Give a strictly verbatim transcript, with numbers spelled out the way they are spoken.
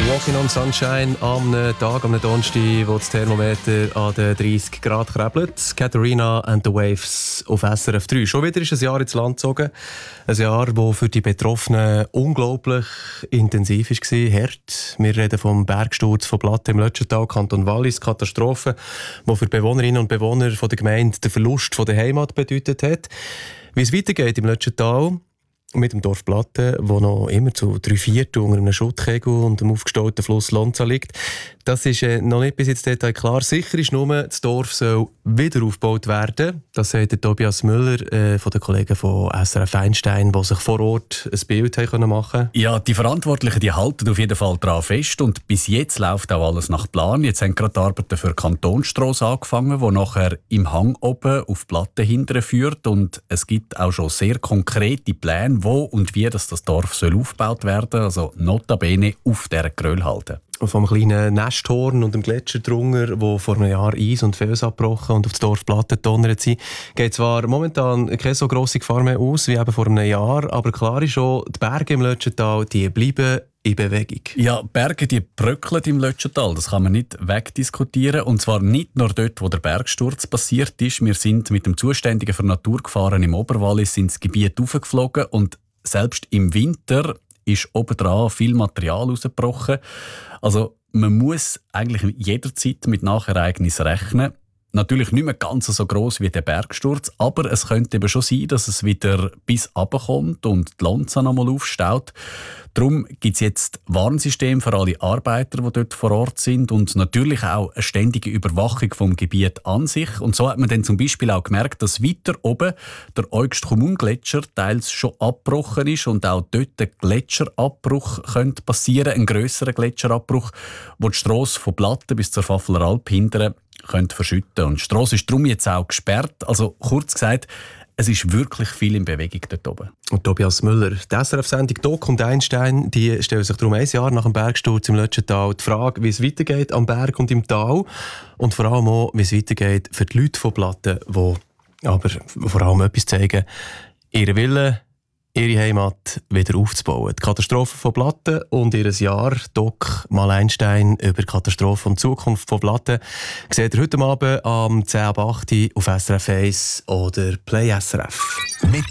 Walking on Sunshine am Tag, am Donnerstag, wo das Thermometer an den dreißig Grad krabbelt. Katharina and the Waves auf S R F drei. Schon wieder ist ein Jahr ins Land gezogen. Ein Jahr, das für die Betroffenen unglaublich intensiv war, hart. Wir reden vom Bergsturz von Platten im Lötschental, Kanton Wallis. Katastrophe, die für die Bewohnerinnen und Bewohner der Gemeinde den Verlust der Heimat bedeutet hat. Wie es weitergeht im Lötschental, mit dem Dorf Platten, wo noch immer zu drei Viertel unter einem Schuttkegel und dem aufgestauten Fluss Lonza liegt. Das ist äh, noch nicht bis ins Detail klar. Sicher ist nur, das Dorf soll wieder aufgebaut werden. Das sagt der Tobias Müller äh, von den Kollegen von S R F Einstein, die sich vor Ort ein Bild haben machen können. Ja, die Verantwortlichen die halten auf jeden Fall daran fest und bis jetzt läuft auch alles nach Plan. Jetzt haben gerade die Arbeiten für die Kantonsstrasse angefangen, die nachher im Hang oben auf Platten hinterher führt, und es gibt auch schon sehr konkrete Pläne, wo und wie das, das Dorf soll aufgebaut werden soll. Also notabene auf dieser Gröll halten. Vom kleinen Nesthorn und dem Gletscher drunter, wo vor einem Jahr Eis und Fels abgebrochen und auf das Dorf Platten gedonnert sind, geht zwar momentan keine so grosse Gefahr mehr aus wie eben vor einem Jahr, aber klar ist schon, die Berge im Lötschental, die bleiben in Bewegung. Ja, Berge die bröckeln im Lötschental, das kann man nicht wegdiskutieren. Und zwar nicht nur dort, wo der Bergsturz passiert ist. Wir sind mit dem Zuständigen für Naturgefahren im Oberwallis ins Gebiet hochgeflogen und selbst im Winter ist obendran viel Material rausgebrochen. Also man muss eigentlich jederzeit mit Nachereignissen rechnen. Natürlich nicht mehr ganz so gross wie der Bergsturz, aber es könnte eben schon sein, dass es wieder bis runterkommt und die Lonza noch mal aufstaut. Darum gibt es jetzt Warnsystem für alle Arbeiter, die dort vor Ort sind, und natürlich auch eine ständige Überwachung vom Gebiet an sich. Und so hat man dann zum Beispiel auch gemerkt, dass weiter oben der Eugst-Kommungletscher teils schon abgebrochen ist und auch dort ein Gletscherabbruch könnte passieren, ein grösserer Gletscherabbruch, wo die Strasse von Platten bis zur Pfaffeler Alp hindern könnte verschütten. Und die Strasse ist darum jetzt auch gesperrt. Also kurz gesagt, es ist wirklich viel in Bewegung dort oben. Und Tobias Müller, die S R F-Sendung «Doc» und «Einstein» die stellen sich darum ein Jahr nach dem Bergsturz im Lötschental die Frage, wie es weitergeht am Berg und im Tal. Und vor allem auch, wie es weitergeht für die Leute von Platten, die aber vor allem etwas zeigen, ihren Willen, ihre Heimat wieder aufzubauen. Die Katastrophe von Platten und ihr Jahr «Doc» mal Einstein über Katastrophe und Zukunft von Platten seht ihr heute Abend am zehn ab acht auf S R F eins oder Play S R F.